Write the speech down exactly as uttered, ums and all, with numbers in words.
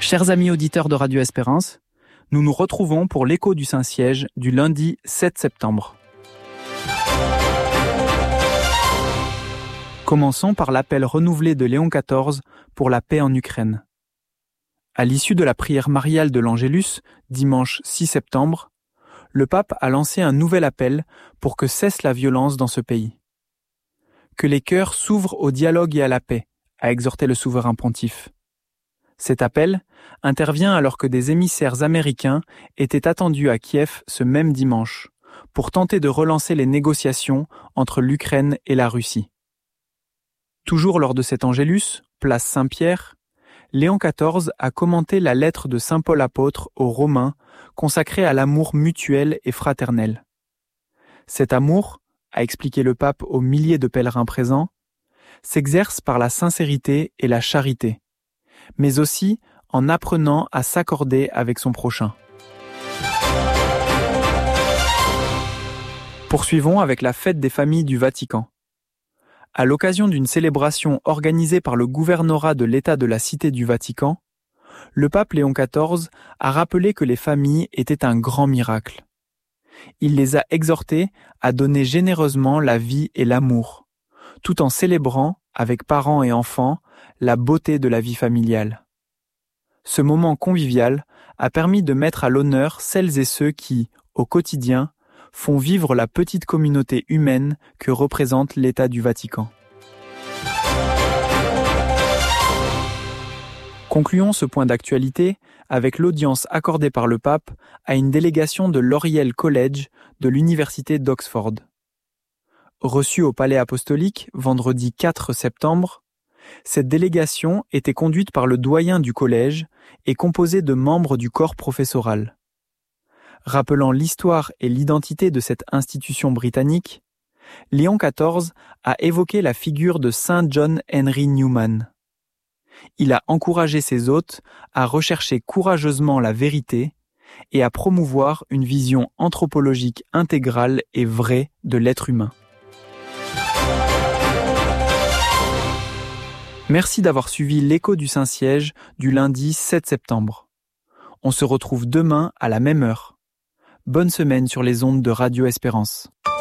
Chers amis auditeurs de Radio Espérance, nous nous retrouvons pour l'écho du Saint-Siège du lundi sept septembre. Commençons par l'appel renouvelé de Léon quatorze pour la paix en Ukraine. À l'issue de la prière mariale de l'Angélus, dimanche six septembre, le pape a lancé un nouvel appel pour que cesse la violence dans ce pays. Que les cœurs s'ouvrent au dialogue et à la paix, a exhorté le souverain pontife. Cet appel intervient alors que des émissaires américains étaient attendus à Kiev ce même dimanche pour tenter de relancer les négociations entre l'Ukraine et la Russie. Toujours lors de cet Angélus, place Saint-Pierre, Léon quatorze a commenté la lettre de saint Paul apôtre aux Romains consacrée à l'amour mutuel et fraternel. Cet amour, a expliqué le pape aux milliers de pèlerins présents, s'exerce par la sincérité et la charité, mais aussi en apprenant à s'accorder avec son prochain. Poursuivons avec la fête des familles du Vatican. À l'occasion d'une célébration organisée par le gouvernorat de l'État de la Cité du Vatican, le pape Léon quatorze a rappelé que les familles étaient un grand miracle. Il les a exhortées à donner généreusement la vie et l'amour, tout en célébrant, avec parents et enfants, la beauté de la vie familiale. Ce moment convivial a permis de mettre à l'honneur celles et ceux qui, au quotidien, font vivre la petite communauté humaine que représente l'État du Vatican. Concluons ce point d'actualité avec l'audience accordée par le pape à une délégation de l'Oriel College de l'Université d'Oxford. Reçue au Palais apostolique vendredi quatre septembre, cette délégation était conduite par le doyen du collège et composée de membres du corps professoral. Rappelant l'histoire et l'identité de cette institution britannique, Léon quatorze a évoqué la figure de Saint John Henry Newman. Il a encouragé ses hôtes à rechercher courageusement la vérité et à promouvoir une vision anthropologique intégrale et vraie de l'être humain. Merci d'avoir suivi l'écho du Saint-Siège du lundi sept septembre. On se retrouve demain à la même heure. Bonne semaine sur les ondes de Radio Espérance.